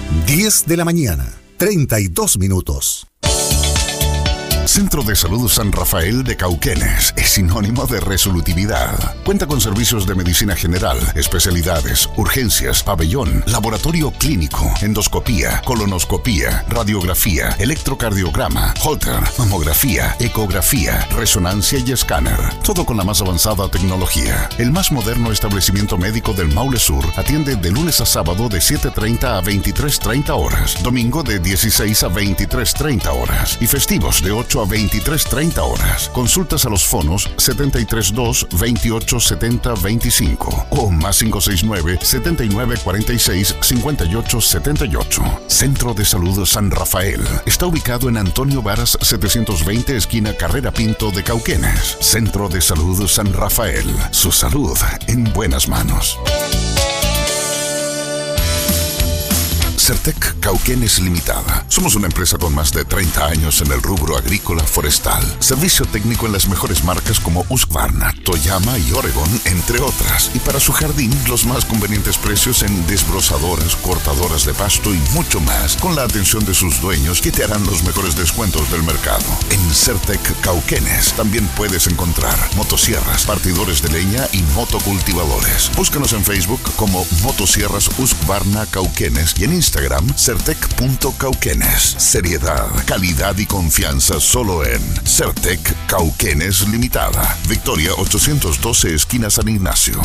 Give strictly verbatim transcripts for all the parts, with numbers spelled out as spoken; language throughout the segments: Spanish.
diez de la mañana, treinta y dos minutos. Centro de Salud San Rafael de Cauquenes es sinónimo de resolutividad. Cuenta con servicios de medicina general, especialidades, urgencias, pabellón, laboratorio clínico, endoscopía, colonoscopía, radiografía, electrocardiograma, Holter, mamografía, ecografía, resonancia y escáner. Todo con la más avanzada tecnología. El más moderno establecimiento médico del Maule Sur atiende de lunes a sábado de siete treinta a veintitrés treinta horas, domingo de dieciséis a veintitrés treinta horas y festivos de ocho a veintitrés treinta horas. Consultas a los fonos setenta y tres dos, veintiocho setenta veinticinco o más cinco seis nueve, setenta y nueve cuarenta y seis, cincuenta y ocho setenta y ocho. Centro de Salud San Rafael. Está ubicado en Antonio Varas setecientos veinte, esquina Carrera Pinto de Cauquenes. Centro de Salud San Rafael. Su salud en buenas manos. Certec Cauquenes Limitada. Somos una empresa con más de treinta años en el rubro agrícola forestal. Servicio técnico en las mejores marcas como Husqvarna, Toyama y Oregon, entre otras. Y para su jardín, los más convenientes precios en desbrozadoras, cortadoras de pasto y mucho más, con la atención de sus dueños que te harán los mejores descuentos del mercado. En Certec Cauquenes también puedes encontrar motosierras, partidores de leña y motocultivadores. Búscanos en Facebook como Motosierras Husqvarna Cauquenes y en Instagram Instagram, certec punto cauquenes. Seriedad, calidad y confianza solo en Certec Cauquenes Limitada. Victoria ochocientos doce, esquina San Ignacio.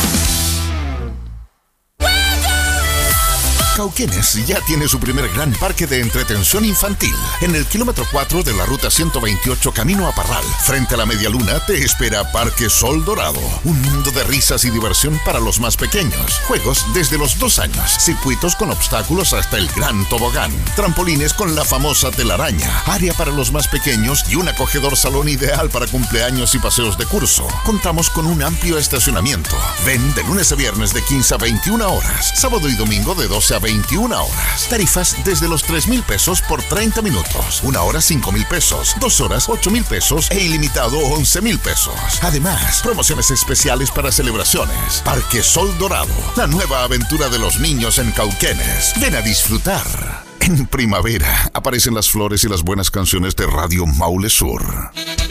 Cauquenes ya tiene su primer gran parque de entretención infantil. En el kilómetro cuatro de la ruta ciento veintiocho camino a Parral, frente a la Media Luna, te espera Parque Sol Dorado. Un mundo de risas y diversión para los más pequeños. Juegos desde los dos años. Circuitos con obstáculos hasta el gran tobogán. Trampolines con la famosa telaraña. Área para los más pequeños y un acogedor salón ideal para cumpleaños y paseos de curso. Contamos con un amplio estacionamiento. Ven de lunes a viernes de quince a veintiuna horas. Sábado y domingo de doce a veintiuna horas. Tarifas desde los tres mil pesos por treinta minutos. Una hora cinco mil pesos. Dos horas ocho mil pesos. E ilimitado once mil pesos. Además, promociones especiales para celebraciones. Parque Sol Dorado. La nueva aventura de los niños en Cauquenes. Ven a disfrutar. En primavera aparecen las flores y las buenas canciones de Radio Maule Sur.